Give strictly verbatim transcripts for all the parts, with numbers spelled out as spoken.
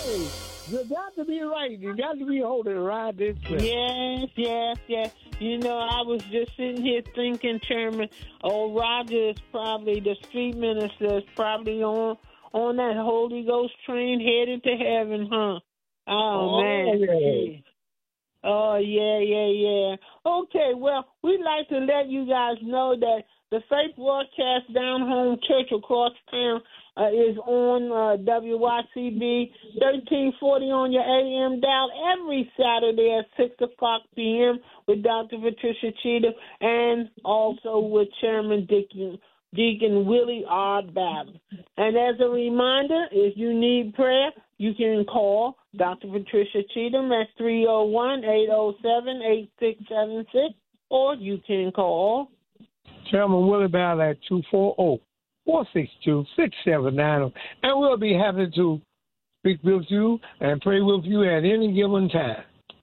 Hey, you got to be right. You got to be holding right this way. Yes, yes, yes. You know, I was just sitting here thinking, Chairman, old Roger is probably, the street minister is probably on on that Holy Ghost train headed to heaven, huh? Oh, Oh, man. yeah. Oh, yeah, yeah, yeah. Okay, well, we'd like to let you guys know that the Faith Broadcast Down Home Church across town uh, is on uh, W Y C B thirteen forty on your A M dial every Saturday at six o'clock p.m. with Doctor Patricia Cheatham and also with Chairman Deacon, Deacon Willie R. Babbitt. And as a reminder, if you need prayer, you can call Doctor Patricia Cheatham at three oh one, eight oh seven, eight six seven six, or you can call Chairman Willie Bell at two four zero, four six two, six seven nine zero. And we'll be happy to speak with you and pray with you at any given time.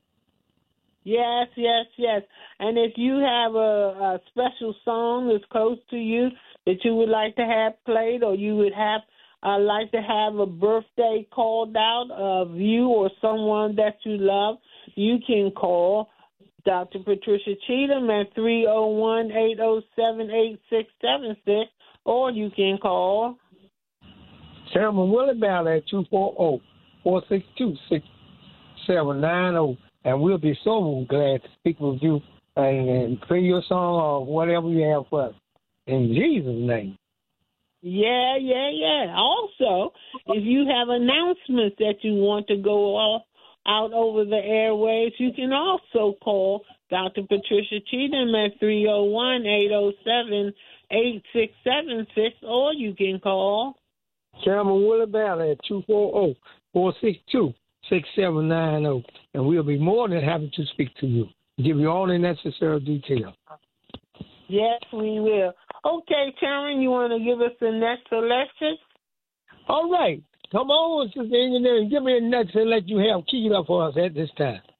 Yes, yes, yes. And if you have a, a special song that's close to you that you would like to have played, or you would have uh, like to have a birthday called out of you or someone that you love, you can call Doctor Patricia Cheatham at three oh one, eight oh seven, eight six seven six, or you can call Chairman Willie Bell at two four zero, four six two, six seven nine zero. And we'll be so glad to speak with you and, and play your song or whatever you have for us. In Jesus' name. Yeah, yeah, yeah. Also, if you have announcements that you want to go off out over the airwaves, you can also call Doctor Patricia Cheatham at three oh one, eight oh seven, eight six seven six, or you can call Chairman Willie Bell at two four zero, four six two, six seven nine zero. And we'll be more than happy to speak to you, give you all the necessary details. Yes, we will. Okay, Chairman, you want to give us the next selection? All right. Come on, Sister Engineer, and give me a next and let you have keyed up for us at this time.